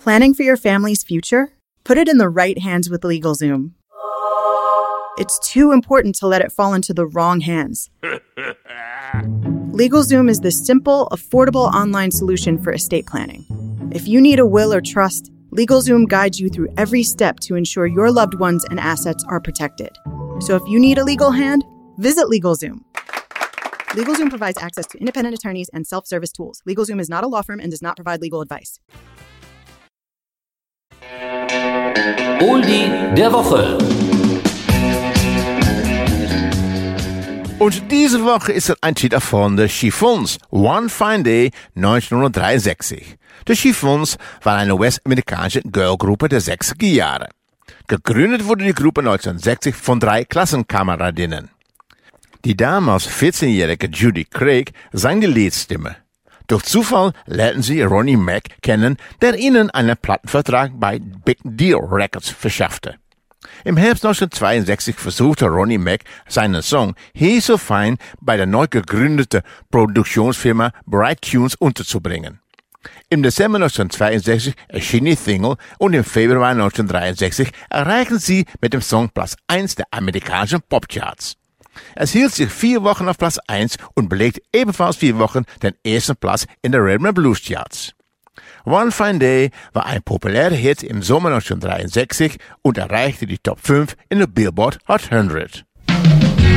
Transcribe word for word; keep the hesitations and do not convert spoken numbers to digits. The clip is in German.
Planning for your family's future? Put it in the right hands with LegalZoom. It's too important to let it fall into the wrong hands. LegalZoom is the simple, affordable online solution for estate planning. If you need a will or trust, LegalZoom guides you through every step to ensure your loved ones and assets are protected. So if you need a legal hand, visit LegalZoom. LegalZoom provides access to independent attorneys and self-service tools. LegalZoom is not a law firm and does not provide legal advice. Oldie der Woche. Und diese Woche ist es ein Titel von The Chiffons, One Fine Day neunzehnhundertdreiundsechzig. The Chiffons war eine US-amerikanische Girlgruppe der sechziger Jahre. Gegründet wurde die Gruppe neunzehnhundertsechzig von drei Klassenkameradinnen. Die damals vierzehnjährige Judy Craig sang die Leadstimme. Durch Zufall lernten sie Ronnie Mack kennen, der ihnen einen Plattenvertrag bei Big Deal Records verschaffte. Im Herbst neunzehnhundertzweiundsechzig versuchte Ronnie Mack seinen Song He's So Fine bei der neu gegründeten Produktionsfirma Bright Tunes unterzubringen. Im Dezember neunzehnhundertzweiundsechzig erschien die Single und im Februar neunzehnhundertdreiundsechzig erreichten sie mit dem Song Platz eins der amerikanischen Popcharts. Es hielt sich vier Wochen auf Platz eins und belegte ebenfalls vier Wochen den ersten Platz in der Rhythm and Blues Charts. One Fine Day war ein populärer Hit im Sommer neunzehnhundertdreiundsechzig und erreichte die Top fünf in der Billboard Hot hundert.